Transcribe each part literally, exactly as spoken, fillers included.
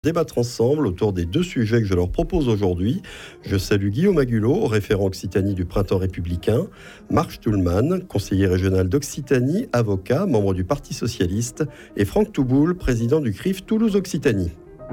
Débattre ensemble autour des deux sujets que je leur propose aujourd'hui. Je salue Guillaume Agulot, référent Occitanie du Printemps républicain, Marc Stuhlmann, conseiller régional d'Occitanie, avocat, membre du Parti socialiste, et Franck Touboul, président du C R I F Toulouse-Occitanie.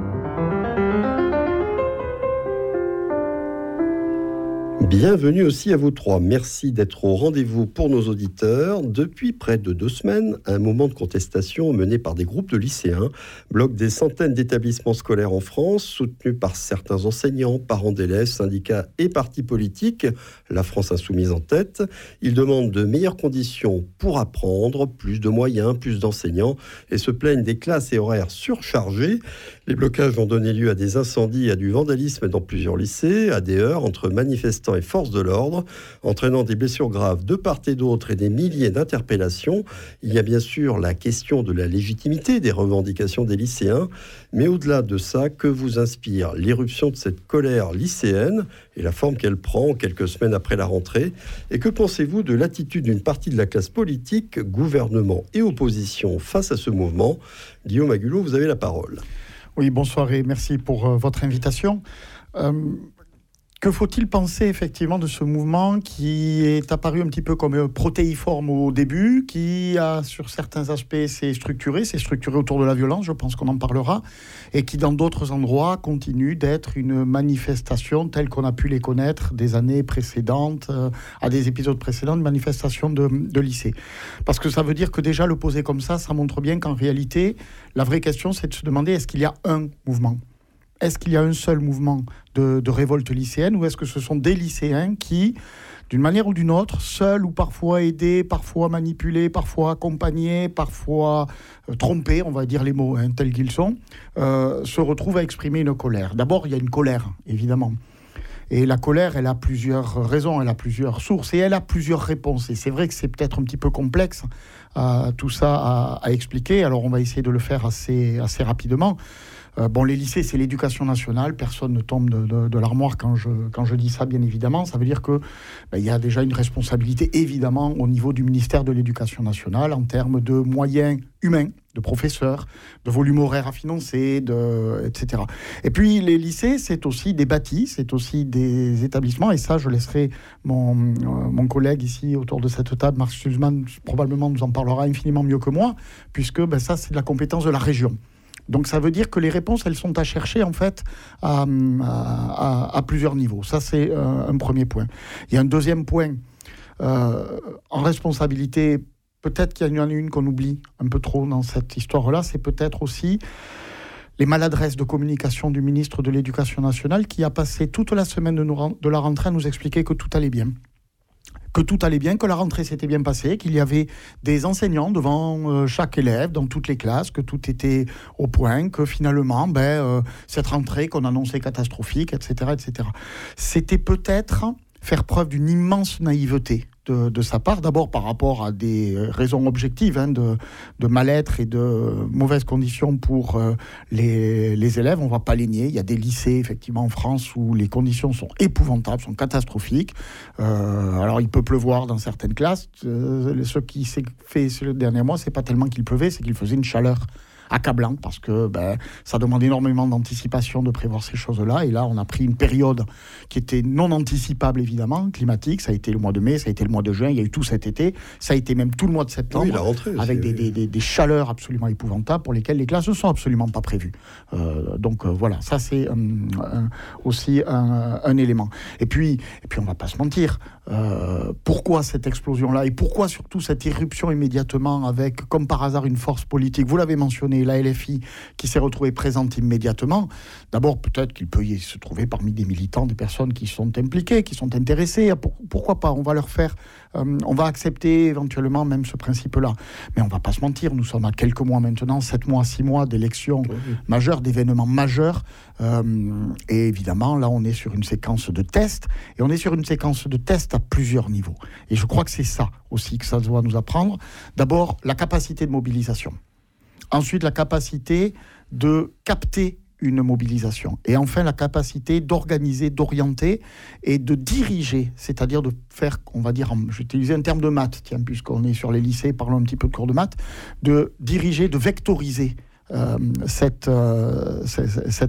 Bienvenue aussi à vous trois. Merci d'être au rendez-vous pour nos auditeurs. Depuis près de deux semaines, un mouvement de contestation mené par des groupes de lycéens bloque des centaines d'établissements scolaires en France, soutenus par certains enseignants, parents d'élèves, syndicats et partis politiques, la France insoumise en tête. Ils demandent de meilleures conditions pour apprendre, plus de moyens, plus d'enseignants et se plaignent des classes et horaires surchargés. Les blocages ont donné lieu à des incendies et à du vandalisme dans plusieurs lycées, à des heurts entre manifestants et forces de l'ordre, entraînant des blessures graves de part et d'autre et des milliers d'interpellations. Il y a bien sûr la question de la légitimité des revendications des lycéens, mais au-delà de ça, que vous inspire l'éruption de cette colère lycéenne et la forme qu'elle prend quelques semaines après la rentrée? Et que pensez-vous de l'attitude d'une partie de la classe politique, gouvernement et opposition face à ce mouvement? Guillaume Agulot, vous avez la parole. Oui, bonsoir et merci pour euh, votre invitation. Euh, que faut-il penser effectivement de ce mouvement qui est apparu un petit peu comme protéiforme au début, qui a sur certains aspects s'est structuré, s'est structuré autour de la violence, je pense qu'on en parlera, et qui dans d'autres endroits continue d'être une manifestation telle qu'on a pu les connaître des années précédentes, euh, à des épisodes précédents, de manifestations de, de lycée. Parce que ça veut dire que déjà le poser comme ça, ça montre bien qu'en réalité, la vraie question c'est de se demander est-ce qu'il y a un mouvement ? Est-ce qu'il y a un seul mouvement de, de révolte lycéenne ou est-ce que ce sont des lycéens qui, d'une manière ou d'une autre, seuls ou parfois aidés, parfois manipulés, parfois accompagnés, parfois euh, trompés, on va dire les mots hein, tels qu'ils sont, euh, se retrouvent à exprimer une colère. D'abord, il y a une colère, évidemment. Et la colère, elle a plusieurs raisons, elle a plusieurs sources et elle a plusieurs réponses. Et c'est vrai que c'est peut-être un petit peu complexe euh, tout ça à, à expliquer. Alors on va essayer de le faire assez, assez rapidement. Euh, bon, les lycées, c'est l'éducation nationale. Personne ne tombe de, de, de l'armoire quand je, quand je dis ça, bien évidemment. Ça veut dire qu'il ben, y a déjà une responsabilité, évidemment, au niveau du ministère de l'Éducation nationale en termes de moyens humains, de professeurs, de volume horaire à financer, de, et cetera. Et puis, les lycées, c'est aussi des bâtis, c'est aussi des établissements. Et ça, je laisserai mon, euh, mon collègue ici, autour de cette table, Marc Stuhlmann, probablement nous en parlera infiniment mieux que moi, puisque ben, ça, c'est de la compétence de la région. Donc ça veut dire que les réponses, elles sont à chercher en fait à, à, à plusieurs niveaux. Ça, c'est euh, un premier point. Il y a un deuxième point. Euh, en responsabilité, peut-être qu'il y en a une qu'on oublie un peu trop dans cette histoire-là, c'est peut-être aussi les maladresses de communication du ministre de l'Éducation nationale qui a passé toute la semaine de, nous, de la rentrée à nous expliquer que tout allait bien. que tout allait bien, que la rentrée s'était bien passée, qu'il y avait des enseignants devant euh, chaque élève, dans toutes les classes, que tout était au point, que finalement, ben, euh, cette rentrée qu'on annonçait catastrophique, et cetera, et cetera. C'était peut-être faire preuve d'une immense naïveté de, de sa part, d'abord par rapport à des raisons objectives hein, de, de mal-être et de mauvaises conditions pour euh, les, les élèves, on ne va pas les nier. Il y a des lycées, effectivement, en France où les conditions sont épouvantables, sont catastrophiques. Euh, alors, il peut pleuvoir dans certaines classes. Euh, ce qui s'est fait ce dernier mois, ce n'est pas tellement qu'il pleuvait, c'est qu'il faisait une chaleur accablante parce que ben, ça demande énormément d'anticipation de prévoir ces choses-là. Et là, on a pris une période qui était non anticipable, évidemment, climatique. Ça a été le mois de mai, ça a été le mois de juin, il y a eu tout cet été. Ça a été même tout le mois de septembre, oui, la rentrée aussi, avec oui. des, des, des chaleurs absolument épouvantables pour lesquelles les classes ne sont absolument pas prévues. Euh, donc euh, voilà, ça c'est euh, un, aussi un, un élément. Et puis, et puis on ne va pas se mentir, euh, pourquoi cette explosion-là et pourquoi surtout cette éruption immédiatement avec, comme par hasard, une force politique, vous l'avez mentionné, la L F I qui s'est retrouvée présente immédiatement. D'abord, peut-être qu'il peut y se trouver parmi des militants, des personnes qui sont impliquées, qui sont intéressées. Pour, pourquoi pas ? On va leur faire, euh, on va accepter éventuellement même ce principe-là. Mais on ne va pas se mentir, nous sommes à quelques mois maintenant, sept mois, six mois d'élections oui. majeures, d'événements majeurs. Euh, et évidemment, là, on est sur une séquence de tests. Et on est sur une séquence de tests à plusieurs niveaux. Et je crois que c'est ça aussi que ça doit nous apprendre. D'abord, la capacité de mobilisation. Ensuite, la capacité de capter une mobilisation. Et enfin, la capacité d'organiser, d'orienter et de diriger, c'est-à-dire de faire, on va dire, je vais utiliser un terme de maths, tiens, puisqu'on est sur les lycées, parlons un petit peu de cours de maths, de diriger, de vectoriser euh, cette, euh, cette